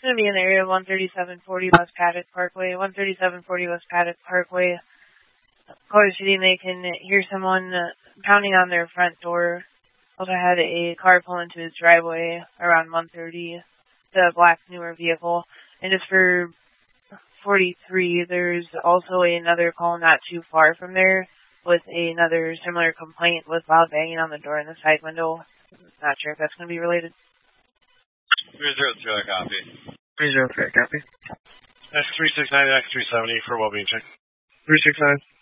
going to be in the area of 13740 West Paddock Parkway. 13740 West Paddock Parkway. Caller City, they can hear someone pounding on their front door. Also had a car pull into his driveway around 1:30. The black newer vehicle. And just for 43, there's also another call not too far from there with another similar complaint with loud banging on the door in the side window. Not sure if that's going to be related. 303, copy. 303, copy. X369 and X370 for well-being check. 369.